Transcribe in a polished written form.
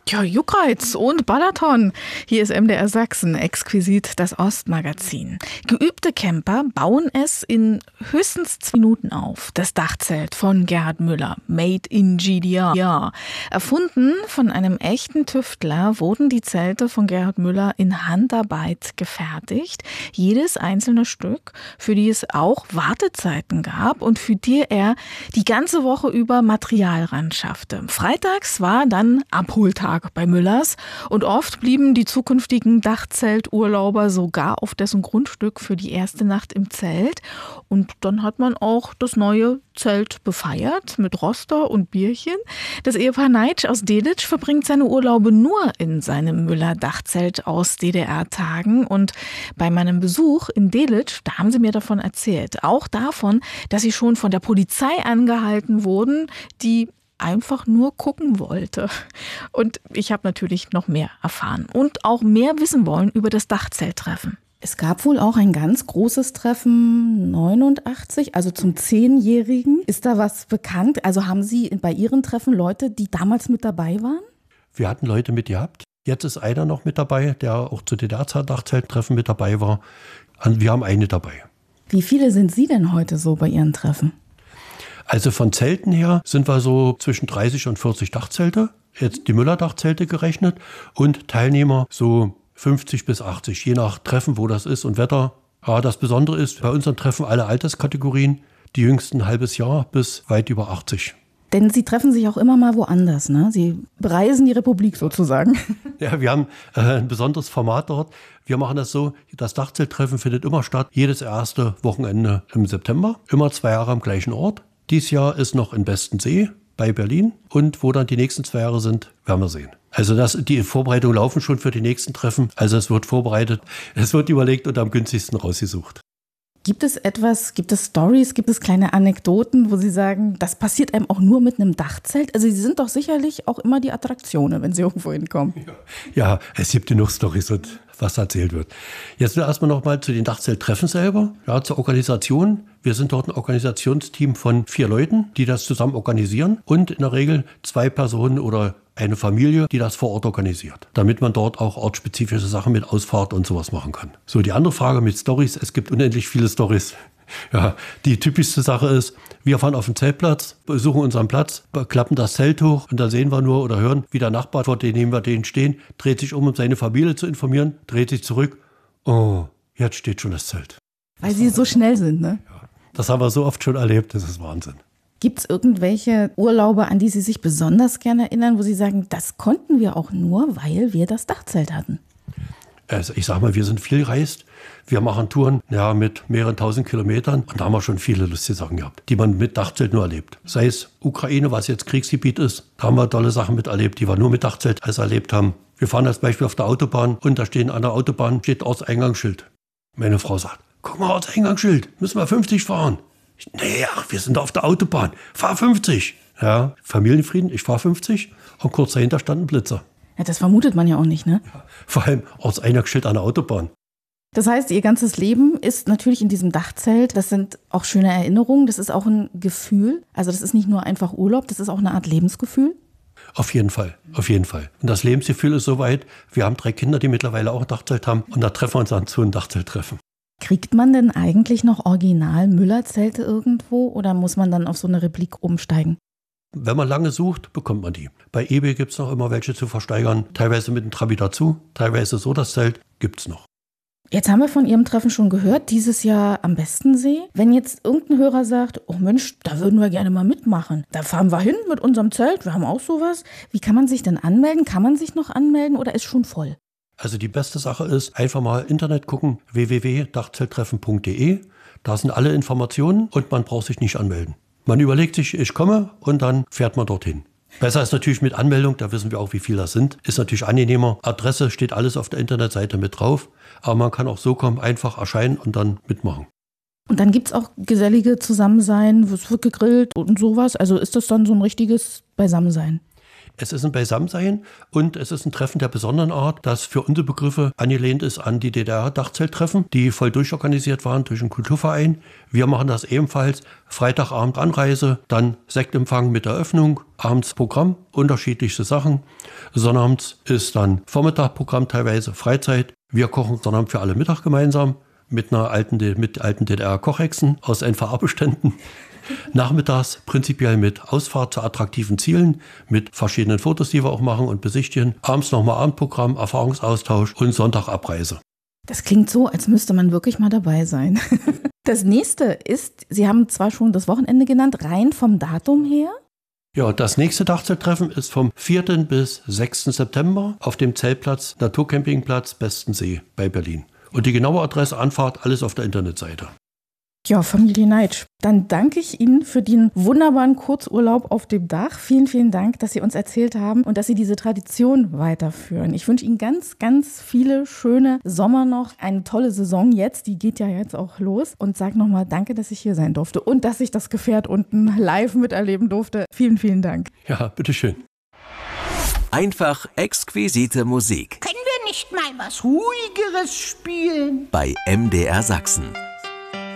Ja, Juckreiz und Balaton. Hier ist MDR Sachsen, exquisit das Ostmagazin. Geübte Camper bauen es in höchstens 2 Minuten auf. Das Dachzelt von Gerhard Müller, made in GDR. Ja, erfunden von einem echten Tüftler wurden die Zelte von Gerhard Müller in Handarbeit gefertigt. Jedes einzelne Stück, für die es auch Wartezeiten gab und für die er die ganze Woche über Material ranschaffte. Freitags war dann Abholtag bei Müllers und oft blieben die zukünftigen Dachzelturlauber sogar auf dessen Grundstück für die erste Nacht im Zelt. Und dann hat man auch das neue Zelt befeiert mit Roster und Bierchen. Das Ehepaar Neitsch aus Delitzsch verbringt seine Urlaube nur in seinem Müller-Dachzelt aus DDR-Tagen. Und bei meinem Besuch in Delitzsch, da haben sie mir davon erzählt. Auch davon, dass sie schon von der Polizei angehalten wurden, die einfach nur gucken wollte. Und ich habe natürlich noch mehr erfahren und auch mehr wissen wollen über das Dachzelttreffen. Es gab wohl auch ein ganz großes Treffen 89, also zum 10-Jährigen. Ist da was bekannt? Also haben Sie bei Ihren Treffen Leute, die damals mit dabei waren? Wir hatten Leute mit gehabt. Jetzt ist einer noch mit dabei, der auch zu DDR-Dachzelttreffen mit dabei war. Wir haben eine dabei. Wie viele sind Sie denn heute so bei Ihren Treffen? Also von Zelten her sind wir so zwischen 30 und 40 Dachzelte, jetzt die Müller-Dachzelte gerechnet, und Teilnehmer so 50 bis 80, je nach Treffen, wo das ist und Wetter. Ja, das Besondere ist, bei unseren Treffen alle Alterskategorien, die jüngsten ein halbes Jahr bis weit über 80. Denn Sie treffen sich auch immer mal woanders, ne? Sie bereisen die Republik sozusagen. Ja, wir haben ein besonderes Format dort. Wir machen das so, das Dachzelttreffen findet immer statt, jedes erste Wochenende im September, immer 2 Jahre am gleichen Ort. Dies Jahr ist noch in Bestensee bei Berlin, und wo dann die nächsten 2 Jahre sind, werden wir sehen. Also die Vorbereitungen laufen schon für die nächsten Treffen. Also es wird vorbereitet, es wird überlegt und am günstigsten rausgesucht. Gibt es Stories, gibt es kleine Anekdoten, wo Sie sagen, das passiert einem auch nur mit einem Dachzelt? Also Sie sind doch sicherlich auch immer die Attraktionen, wenn Sie irgendwo hinkommen. Ja, es gibt genug Stories und was erzählt wird. Jetzt nur erstmal noch mal zu den Dachzelttreffen selber, ja, zur Organisation. Wir sind dort ein Organisationsteam von 4 Leuten, die das zusammen organisieren, und in der Regel 2 Personen oder eine Familie, die das vor Ort organisiert, damit man dort auch ortsspezifische Sachen mit Ausfahrt und sowas machen kann. So, die andere Frage mit Stories, es gibt unendlich viele Stories. Ja, die typischste Sache ist, wir fahren auf den Zeltplatz, besuchen unseren Platz, klappen das Zelt hoch und dann sehen wir nur oder hören, wie der Nachbar, vor dem wir den stehen, dreht sich um seine Familie zu informieren, dreht sich zurück. Oh, jetzt steht schon das Zelt. Weil Sie so schnell sind, ne? Ja, das haben wir so oft schon erlebt, das ist Wahnsinn. Gibt es irgendwelche Urlaube, an die Sie sich besonders gerne erinnern, wo Sie sagen, das konnten wir auch nur, weil wir das Dachzelt hatten? Also ich sag mal, wir sind viel gereist. Wir machen Touren mit mehreren 1000 Kilometern, und da haben wir schon viele lustige Sachen gehabt, die man mit Dachzelt nur erlebt. Sei es Ukraine, was jetzt Kriegsgebiet ist, da haben wir tolle Sachen miterlebt, die wir nur mit Dachzelt erlebt haben. Wir fahren als Beispiel auf der Autobahn, und da an der Autobahn steht Ortseingangsschild. Meine Frau sagt, guck mal, Ortseingangsschild, müssen wir 50 fahren. Wir sind auf der Autobahn, fahr 50. Ja, Familienfrieden, ich fahr 50, und kurz dahinter stand ein Blitzer. Ja, das vermutet man ja auch nicht, ne? Ja, vor allem Ortseingangsschild an der Autobahn. Das heißt, Ihr ganzes Leben ist natürlich in diesem Dachzelt. Das sind auch schöne Erinnerungen, das ist auch ein Gefühl. Also das ist nicht nur einfach Urlaub, das ist auch eine Art Lebensgefühl. Auf jeden Fall, auf jeden Fall. Und das Lebensgefühl ist soweit, wir haben 3 Kinder, die mittlerweile auch ein Dachzelt haben, und da treffen wir uns dann zu einem Dachzelttreffen. Kriegt man denn eigentlich noch original Müller-Zelte irgendwo, oder muss man dann auf so eine Replik umsteigen? Wenn man lange sucht, bekommt man die. Bei eBay gibt es noch immer welche zu versteigern, teilweise mit einem Trabi dazu, teilweise so, das Zelt gibt es noch. Jetzt haben wir von Ihrem Treffen schon gehört, dieses Jahr am Bestensee. Wenn jetzt irgendein Hörer sagt, oh Mensch, da würden wir gerne mal mitmachen, da fahren wir hin mit unserem Zelt, wir haben auch sowas. Wie kann man sich denn anmelden? Kann man sich noch anmelden oder ist schon voll? Also die beste Sache ist, einfach mal Internet gucken, www.dachzelttreffen.de. Da sind alle Informationen und man braucht sich nicht anmelden. Man überlegt sich, ich komme, und dann fährt man dorthin. Besser ist natürlich mit Anmeldung, da wissen wir auch, wie viele das sind. Ist natürlich angenehmer. Adresse steht alles auf der Internetseite mit drauf. Aber man kann auch so kommen, einfach erscheinen und dann mitmachen. Und dann gibt es auch gesellige Zusammensein, es wird gegrillt und sowas. Also ist das dann so ein richtiges Beisammensein? Es ist ein Beisammensein und es ist ein Treffen der besonderen Art, das für unsere Begriffe angelehnt ist an die DDR-Dachzelttreffen, die voll durchorganisiert waren durch einen Kulturverein. Wir machen das ebenfalls. Freitagabend Anreise, dann Sektempfang mit Eröffnung, abends Programm, unterschiedlichste Sachen. Sonnabends ist dann Vormittagprogramm, teilweise Freizeit. Wir kochen Sonnabend für alle Mittag gemeinsam mit alten DDR-Kochhexen aus NVA-Beständen. Nachmittags prinzipiell mit Ausfahrt zu attraktiven Zielen, mit verschiedenen Fotos, die wir auch machen und besichtigen. Abends nochmal Abendprogramm, Erfahrungsaustausch und Sonntag Abreise. Das klingt so, als müsste man wirklich mal dabei sein. Das nächste ist, Sie haben zwar schon das Wochenende genannt, rein vom Datum her. Ja, das nächste Dachzelttreffen ist vom 4. bis 6. September auf dem Zeltplatz Naturcampingplatz Bestensee bei Berlin. Und die genaue Adresse, Anfahrt, alles auf der Internetseite. Ja, Familie Neitsch, dann danke ich Ihnen für den wunderbaren Kurzurlaub auf dem Dach. Vielen, vielen Dank, dass Sie uns erzählt haben und dass Sie diese Tradition weiterführen. Ich wünsche Ihnen ganz, ganz viele schöne Sommer noch, eine tolle Saison jetzt, die geht ja jetzt auch los. Und sage nochmal danke, dass ich hier sein durfte und dass ich das Gefährt unten live miterleben durfte. Vielen, vielen Dank. Ja, bitteschön. Einfach exquisite Musik. Können wir nicht mal was Ruhigeres spielen? Bei MDR Sachsen.